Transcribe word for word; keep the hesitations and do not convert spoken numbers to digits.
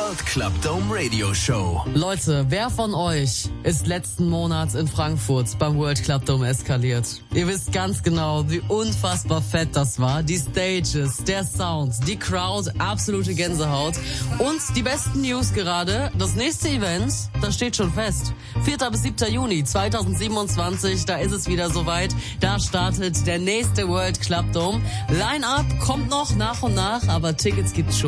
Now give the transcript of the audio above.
World Club Dome Radio Show. Leute, wer von euch ist letzten Monat in Frankfurt beim World Club Dome eskaliert? Ihr wisst ganz genau, wie unfassbar fett das war. Die Stages, der Sound, die Crowd, absolute Gänsehaut. Und die besten News gerade, das nächste Event, das steht schon fest. vierter bis siebter Juni zweitausendsiebenundzwanzig, da ist es wieder soweit. Da startet der nächste World Club Dome. Line-Up kommt noch nach und nach, aber Tickets gibt's schon.